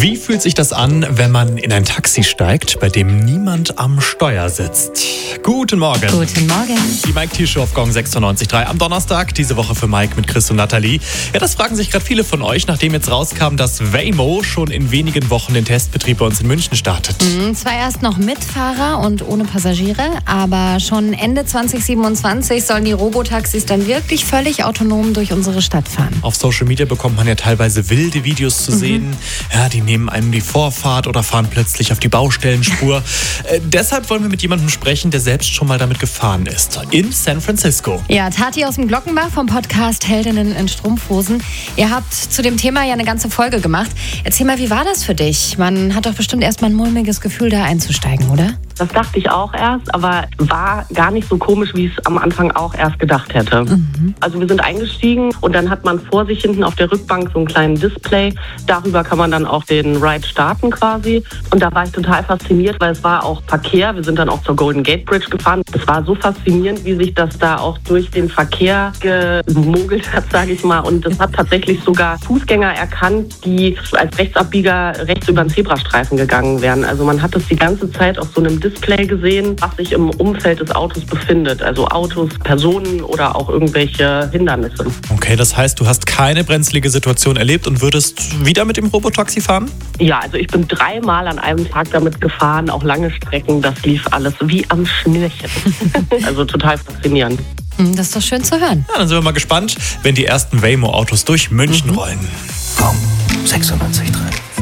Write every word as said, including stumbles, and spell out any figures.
Wie fühlt sich das an, wenn man in ein Taxi steigt, bei dem niemand am Steuer sitzt? Guten Morgen. Guten Morgen. Die Mike T. Show auf Gong sechsundneunzig Komma drei am Donnerstag. Diese Woche für Mike mit Chris und Nathalie. Ja, das fragen sich gerade viele von euch, nachdem jetzt rauskam, dass Waymo schon in wenigen Wochen den Testbetrieb bei uns in München startet. Mhm, zwar erst noch mit Fahrer und ohne Passagiere, aber schon Ende zwanzig siebenundzwanzig sollen die Robotaxis dann wirklich völlig autonom durch unsere Stadt fahren. Auf Social Media bekommt man ja teilweise wilde Videos zu mhm. sehen. Ja, die nehmen einem die Vorfahrt oder fahren plötzlich auf die Baustellenspur. äh, deshalb wollen wir mit jemandem sprechen, der selbst schon mal damit gefahren ist. In San Francisco. Ja, Tati aus dem Glockenbach vom Podcast Heldinnen in Strumpfhosen. Ihr habt zu dem Thema ja eine ganze Folge gemacht. Erzähl mal, wie war das für dich? Man hat doch bestimmt erst mal ein mulmiges Gefühl, da einzusteigen, oder? Das dachte ich auch erst, aber war gar nicht so komisch, wie ich es am Anfang auch erst gedacht hätte. Mhm. Also wir sind eingestiegen und dann hat man vor sich hinten auf der Rückbank so einen kleinen Display. Darüber kann man dann auch den Ride starten quasi. Und da war ich total fasziniert, weil es war auch Verkehr. Wir sind dann auch zur Golden Gate Bridge gefahren. Es war so faszinierend, wie sich das da auch durch den Verkehr gemogelt hat, sage ich mal. Und es hat tatsächlich sogar Fußgänger erkannt, die als Rechtsabbieger rechts über den Zebrastreifen gegangen wären. Also man hat es die ganze Zeit auf so einem Display gesehen, was sich im Umfeld des Autos befindet. Also Autos, Personen oder auch irgendwelche Hindernisse. Okay, das heißt, du hast keine brenzlige Situation erlebt und würdest wieder mit dem Robotaxi fahren? Ja, also ich bin dreimal an einem Tag damit gefahren, auch lange Strecken. Das lief alles wie am Schnürchen. Also total faszinierend. Das ist doch schön zu hören. Ja, dann sind wir mal gespannt, wenn die ersten Waymo-Autos durch München mhm. rollen. Gong sechsundneunzig Komma drei.